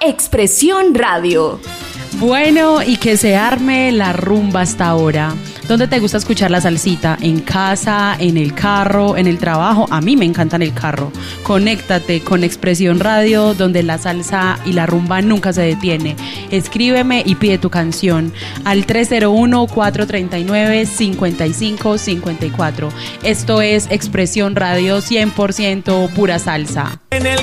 Expresión Radio. Bueno, y que se arme la rumba hasta ahora. ¿Dónde te gusta escuchar la salsita? ¿En casa, en el carro, en el trabajo? A mí me encanta en el carro. Conéctate con Expresión Radio, donde la salsa y la rumba nunca se detiene. Escríbeme y pide tu canción al 301-439-5554. Esto es Expresión Radio, 100% pura salsa.